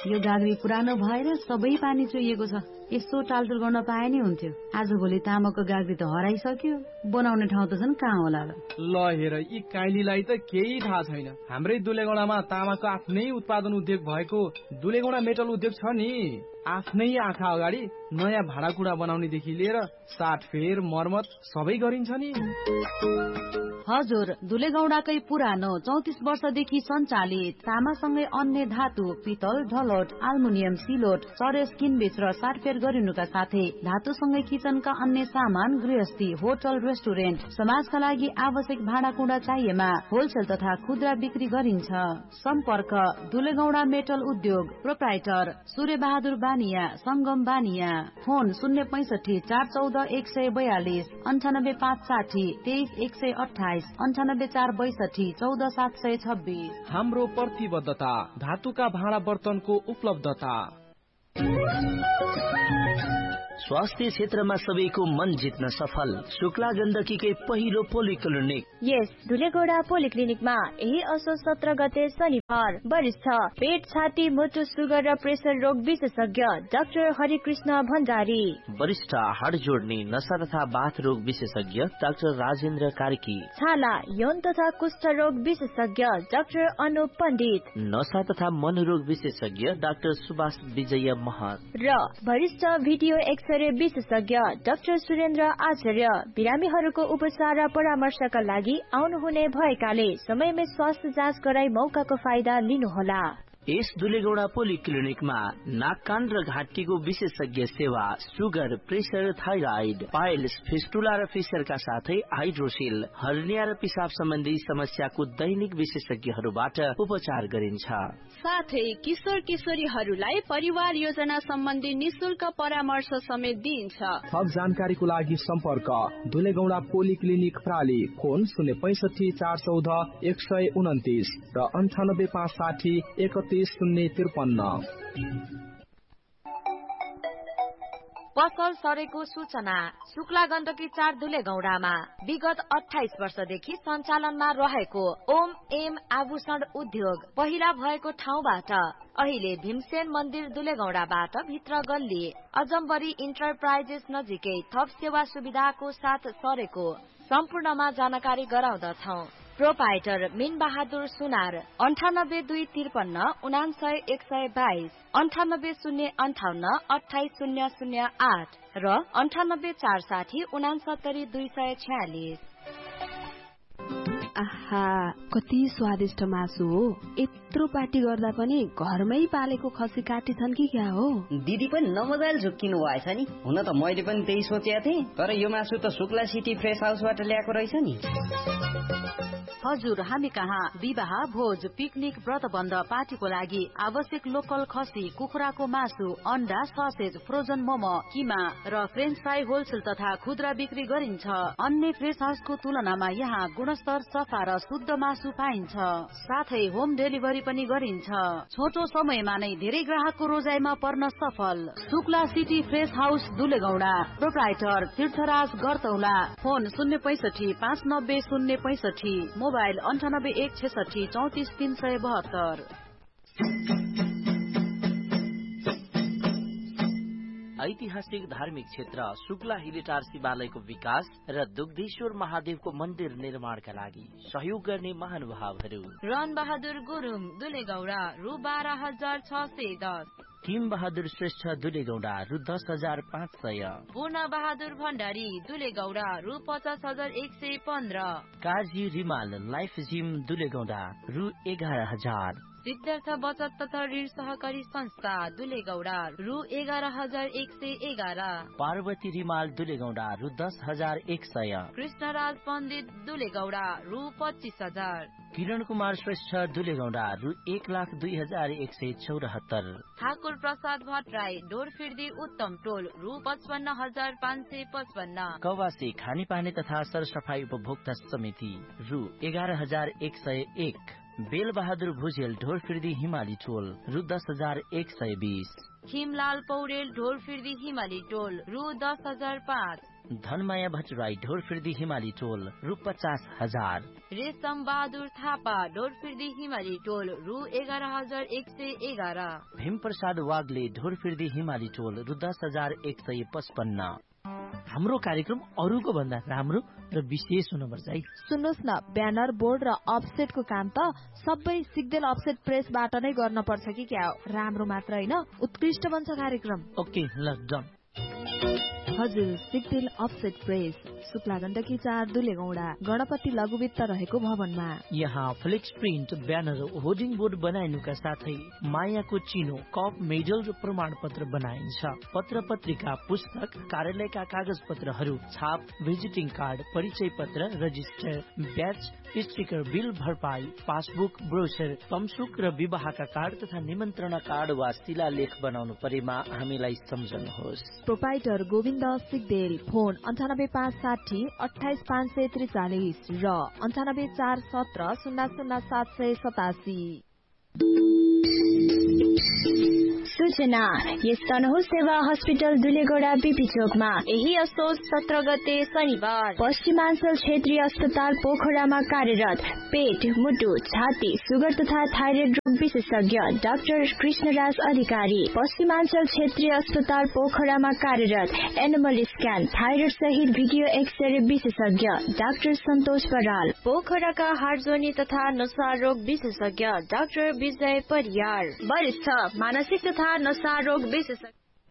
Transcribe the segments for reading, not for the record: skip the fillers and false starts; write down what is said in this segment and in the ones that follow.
यो गाग्री पुरानो भएर सबै पानी चुहिएको छ। यसो टालटुल गर्न पाए नि हुन्थ्यो। आजभोलि तामाको गाग्री त हराइसक्यो, बनाउने ठाउँ त झन् कहाँ होला र। ल हेर, यी काइलीलाई त केही थाहा छैन। हाम्रै दुलेगौडामा तामाको आफ्नै उत्पादन उद्योग भएको दुलेगौडा मेटल उद्योग छ नि। आफ्नै आँखा अगाडि नयाँ भाँडाकुँडा बनाउनेदेखि लिएर साटफेर मर्मत सबै गरिन्छ नि। हजुर, दुलेगौडाकै पुरानो 34 वर्षदेखि सञ्चालित तामासँगै अन्य धातु, पितल, ढलोट, आल्मुनियम, सिलोट, चरेस किनबेच र साटफेर गरिनुका साथै धातुसँगै किचनका अन्य सामान, गृहस्थी, होटल, रेस्टुरेन्ट, समाजका लागि आवश्यक भाँडाकुँडा चाहिएमा होलसेल तथा खुद्रा बिक्री गरिन्छ। सम्पर्क दुलेगौडा मेटल उद्योग, प्रोप्राइटर सूर्य बहादुर बानिया, संगम बानिया। फोन 065 414 142, 98 560 23 128, 98 462 14 726। हाम्रो प्रतिबद्धता धातुका भाँडा बर्तनको उपलब्धता। स्वास्थ्य क्षेत्रमा सबैको मन जित्न सफल शुक्ला गण्डकीकै पहिलो पोलिक्लिनिक। यस दुलेगौडा पोलिक्लिनिकमा यही असोज 17 गते शनिबार वरिष्ठ पेट, छाती, मुटु, सुगर र प्रेसर रोग विशेषज्ञ डाक्टर हरिकृष्ण भण्डारी, वरिष्ठ हाड जोड्ने, नसा तथा बाथ रोग विशेषज्ञ डाक्टर राजेन्द्र कार्की, छाला, यौन तथा कुष्ठ रोग विशेषज्ञ डाक्टर अनुप पण्डित, नसा तथा मनोरोग विशेषज्ञ डाक्टर सुभाष विजय महत र वरिष्ठ भिडियो एक्सरे विशेषज्ञ डाक्टर सुरेन्द्र आचार्य। बिरामीहरूको उपचार र परामर्शका लागि आउनुहुने भएकाले समयमै स्वास्थ्य जाँच गराई मौकाको फाइदा लिनुहोला। यस दुलेगौडा पोलिक्लिनिकमा नाक कान र घाँटीको विशेषज्ञ सेवा, sugar, pressure, thyroid, piles, fistula र फिसरका साथै हाइड्रोसिल, हर्निया र पिसाब सम्बन्धी समस्याको दैनिक विशेषज्ञहरूबाट उपचार गरिन्छ। साथै किशोर किशोरीहरूलाई परिवार योजना सम्बन्धी निशुल्क परामर्श समेत दिइन्छ। थप जानकारीको लागि सम्पर्क दुलेगौडा पोलिक्लिनिक प्राली। फोन 065 414 129 र 98 560 31 पसल सरेको सूचना। शुक्ला गण्डकी 4 दुलेगौडामा विगत 28 वर्षदेखि सञ्चालनमा रहेको ओम एम आभूषण उद्योग पहिला भएको ठाउँबाट अहिले भीमसेन मन्दिर दुलेगौडाबाट भित्र गल्ली अजम्बरी इन्टरप्राइजेस नजिकै थप सेवा सुविधाको साथ सरेको सम्पूर्णमा जानकारी गराउँदछौ। प्रोपाइटर मीन बहादुर सुनार 98 253 99 122, 98 058 28 008 र 98 460 69 246। आहा, कति स्वादिष्ट मासु हो। यत्रो पार्टी गर्दा पनि घरमै पालेको खसी काटेछन् कि क्या हो? दिदी पनि नमजाले झुक्किनु भएछ नि। हुन त मैले पनि त्यही सोचेको थिएँ, तर यो मासु त शुक्ला सिटी फ्रेस हाउसबाट ल्याएको रहेछ नि। हजुर, हामी कहाँ विवाह, भोज, पिकनिक, व्रतबन्ध, पार्टीको लागि आवश्यक लोकल खसी, कुखुराको मासु, अन्डा, ससेज, फ्रोजन मोमो, किमा र फ्रेन्च फ्राई होलसेल तथा खुद्रा बिक्री गरिन्छ। अन्य फ्रेस हाउसको तुलनामा यहाँ गुणस्तर, सफा र शुद्ध मासु पाइन्छ। साथै होम डेलिभरी पनि गरिन्छ। छोटो समयमा नै धेरै ग्राहकको रोजाइमा पर्न सफल Shukla city fresh house दुलेगौडा। Proprietor तीर्थराज गरतौला। Phone 065 590 065, mobile 98 166 34 372। ऐतिहासिक धार्मिक क्षेत्र शुक्ला हिलेटार शिवालयको विकास र दुग्धेश्वर महादेवको मन्दिर निर्माणका लागि सहयोग गर्ने महानुभावहरू रन बहादुर गुरुङ दुलेगौडा रु 12,610, किम बहादुर श्रेष्ठ दुलेगौडा रु 10,500, पूर्ण बहादुर भण्डारी दुलेगौडा रु 50,115, काजी रिमाल लाइफ जिम दुलेगौडा रु 11,000, सिद्धार्थ बचत तथा ऋण सहकारी संस्था दुलेगौडा रु 11,111, पार्वती रिमाल दुलेगौडा रु 10,100, कृष्णराज पण्डित दुलेगौडा रु 25,000, किरण कुमार श्रेष्ठ दुलेगौडा रु 1,02,174, ठाकुर प्रसाद भट्टराई डोरफिर्दी उत्तम टोल रु 55,555, कवासी खानेपानी तथा सरसफाई उपभोक्ता समिति रु 11,101, बेलबहादुर भुजेल ढोरफिर्दी हिमाली टोल रु 10,120। खिमलाल पौडेल ढोरफिर्दी हिमाली टोल रु 10,005। धनमाया भट्टराई ढोरफिर्दी हिमाली टोल रु 50,000। रेशम बहादुर थापा ढोरफिर्दी हिमाली टोल रु 11,111। भीम प्रसाद वाग्ले ढोरफिर्दी हिमाली टोल रु 10,155। हाम्रो कार्यक्रम अरूको भन्दा राम्रो र विशेष हुनुपर्छ है। सुन्नुहोस् न, ब्यानर बोर्ड र अफसेटको काम त सबै सिग्देल अफसेट प्रेसबाट नै गर्न पर्छ कि क्या हो? राम्रो मात्र होइन, उत्कृष्ट बन्छ कार्यक्रम। ओके ल डन। हजुर, सिग्देल अफसेट प्रेस, शुक्ला गण्डकी 4 दुलेगौडा, गणपति लघुवित्त रहेको भवनमा। यहाँ flex print, banner, hoarding board बनाइनुका साथै मायाको चिनो, कप, मेडल र प्रमाण पत्र बनाइन्छ। पत्र पत्रिका, पुस्तक, कार्यालयका कागज पत्रहरू, छाप, भिजिटिङ कार्ड, परिचय पत्र, रजिस्टर, ब्याच, स्टिकर, बिल भरपाई, पासबुक, ब्रोचर, तमसुक र विवाहका कार्ड तथा निमन्त्रणा कार्ड वा शिलालेख बनाउनु परेमा हामीलाई सम्झनुहोस्। प्रोपाइटर गोविन्द सिग्देल, फोन 9557 28543 र 99417 00787। सूचना, यस तनहुँ सेवा हस्पिटल दुलेगौडा बीपी चोकमा यही असोज 17 गते शनिबार पश्चिमाञ्चल क्षेत्रीय अस्पताल पोखरामा कार्यरत पेट, मुटु, छाती, सुगर तथा थाइरोइड रोग विशेषज्ञ डाक्टर कृष्णराज अधिकारी, पश्चिमाञ्चल क्षेत्रीय अस्पताल पोखरामा कार्यरत एनिमल स्क्यान, थाइरोइड सहित भिडियो एक्सरे विशेषज्ञ डाक्टर सन्तोष बराल, पोखराका हार्टजोनी तथा नशा रोग विशेषज्ञ डाक्टर विजय परियार, वरिष्ठ मानसिक तथा नशा रोग विशेषज्ञ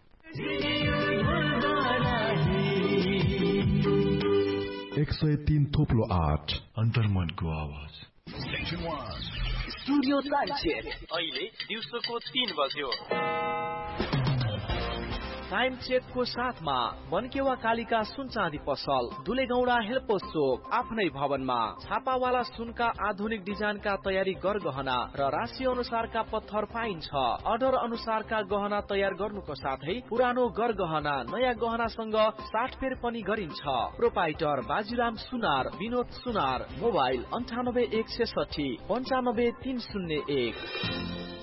103.8 अन्तर्मनको आवाज। स्टुडियो टाइम चेक अहिले दिउँसोको 3 बज्यो। टाइम चेकको साथमा बनकेवा कालिका सुन चाँदी पसल, दुलेगौडा हेल्पोस चोक, आफ्नै भवनमा। छापावाला सुनका आधुनिक डिजाइनका तयारी गरगहना र राशि अनुसारका पत्थर पाइन्छ। अर्डर अनुसारका गहना तयार गर्नुको साथै पुरानो गरगहना नयाँ गहनासँग साटफेर पनि गरिन्छ। प्रोपाइटर बाजीराम सुनार, विनोद सुनार, मोबाइल 98 166 95 301।